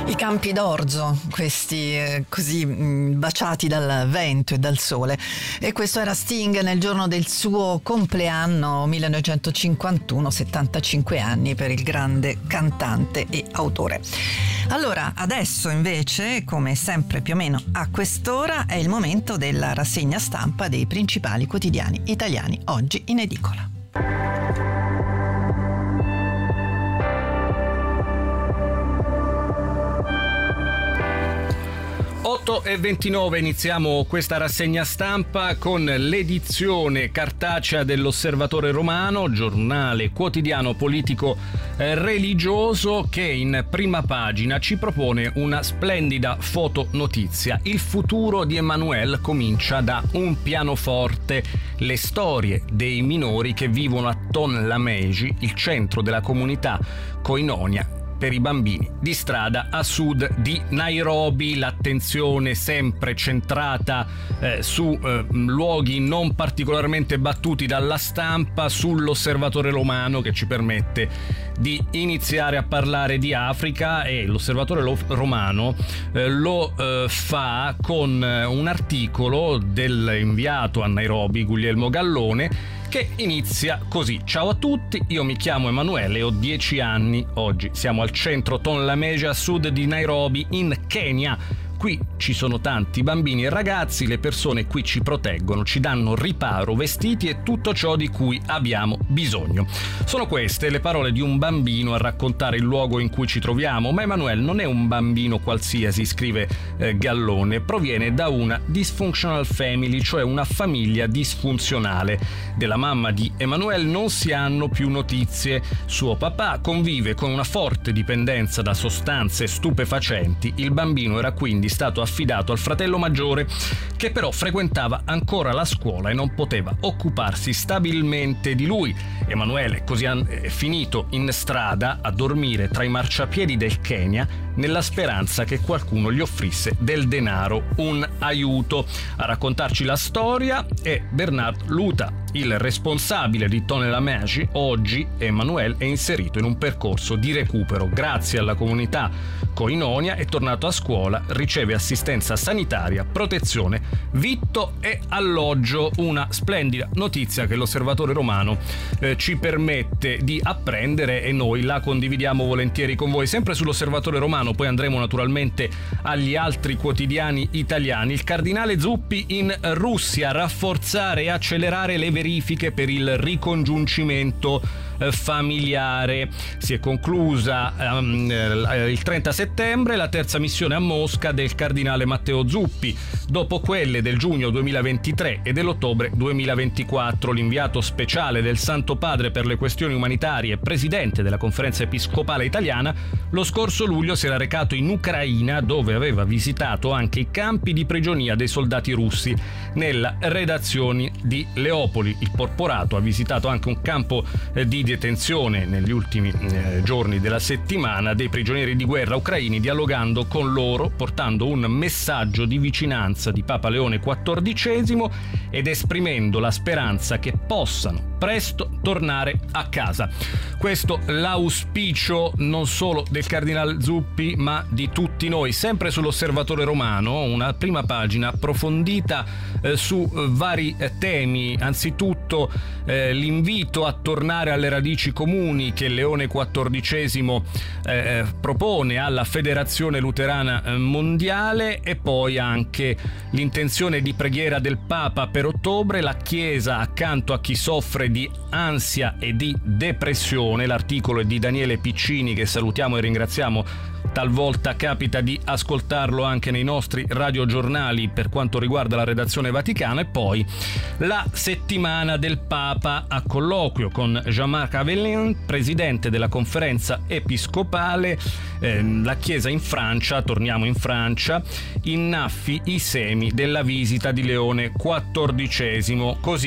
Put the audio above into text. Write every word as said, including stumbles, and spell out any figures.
I campi d'orzo, questi eh, così mh, baciati dal vento e dal sole. E questo era Sting nel giorno del suo compleanno millenovecentocinquantuno, settantacinque anni per il grande cantante e autore. Allora, adesso invece, come sempre più o meno a quest'ora, è il momento della rassegna stampa dei principali quotidiani italiani oggi in edicola. otto e ventinove iniziamo questa rassegna stampa con l'edizione cartacea dell'Osservatore Romano, giornale quotidiano politico eh, religioso, che in prima pagina ci propone una splendida fotonotizia. Il futuro di Emmanuel comincia da un pianoforte. Le storie dei minori che vivono a Tonlameji, il centro della comunità koinonia per i bambini di strada a sud di Nairobi. L'attenzione sempre centrata eh, su eh, luoghi non particolarmente battuti dalla stampa, sull'Osservatore Romano, che ci permette di iniziare a parlare di Africa, e l'Osservatore lo- Romano eh, lo eh, fa con eh, un articolo dell'inviato a Nairobi Guglielmo Gallone, che inizia così: ciao a tutti, io mi chiamo Emanuele e ho dieci anni. Oggi siamo al centro Tonlameji a sud di Nairobi in Kenya. Qui ci sono tanti bambini e ragazzi, le persone qui ci proteggono, ci danno riparo, vestiti e tutto ciò di cui abbiamo bisogno. Sono queste le parole di un bambino a raccontare il luogo in cui ci troviamo, ma Emanuele non è un bambino qualsiasi, scrive eh, Gallone, proviene da una dysfunctional family, cioè una famiglia disfunzionale. Della mamma di Emanuele non si hanno più notizie. Suo papà convive con una forte dipendenza da sostanze stupefacenti. Il bambino era quindi stato affidato al fratello maggiore, che però frequentava ancora la scuola e non poteva occuparsi stabilmente di lui. Emanuele così è finito in strada a dormire tra i marciapiedi del Kenya, nella speranza che qualcuno gli offrisse del denaro, un aiuto. A raccontarci la storia è Bernard Luta, il responsabile di Tonlameji. Oggi Emanuele è inserito in un percorso di recupero. Grazie alla comunità koinonia è tornato a scuola, riceve assistenza sanitaria, protezione, vitto e alloggio. Una splendida notizia che l'Osservatore Romano eh, ci permette di apprendere, e noi la condividiamo volentieri con voi. Sempre sull'Osservatore Romano, poi andremo naturalmente agli altri quotidiani italiani. Il cardinale Zuppi in Russia: rafforzare e accelerare le verifiche per il ricongiungimento eh, familiare. Si è conclusa um, il trenta settembre la terza missione a Mosca del cardinale Matteo Zuppi, dopo quelle del giugno duemilaventitré e dell'ottobre duemilaventiquattro. L'inviato speciale del Santo Padre per le questioni umanitarie e presidente della Conferenza Episcopale Italiana, lo scorso luglio si era recato in Ucraina, dove aveva visitato anche i campi di prigionia dei soldati russi nella redazione di Leopoli. Il porporato ha visitato anche un campo eh, di detenzione negli ultimi eh, giorni della settimana dei prigionieri di guerra ucraini, dialogando con loro, portando un messaggio di vicinanza di Papa Leone quattordicesimo ed esprimendo la speranza che possano presto tornare a casa. Questo l'auspicio non solo del cardinale Zuppi, ma di tutti noi. Sempre sull'Osservatore Romano, una prima pagina approfondita eh, su eh, vari eh, temi. Anzitutto eh, l'invito a tornare alle radici comuni che Leone quattordicesimo eh, propone alla Federazione Luterana eh, Mondiale, e poi anche l'intenzione di preghiera del Papa per ottobre, la Chiesa accanto a chi soffre di ansia e di depressione. L'articolo è di Daniele Piccini, che salutiamo e ringraziamo. Talvolta capita di ascoltarlo anche nei nostri radiogiornali per quanto riguarda la redazione vaticana. E poi la settimana del Papa a colloquio con Jean-Marc Avelin, presidente della Conferenza Episcopale. Eh, la Chiesa in Francia, torniamo in Francia, innaffi i semi della visita di Leone quattordicesimo. Così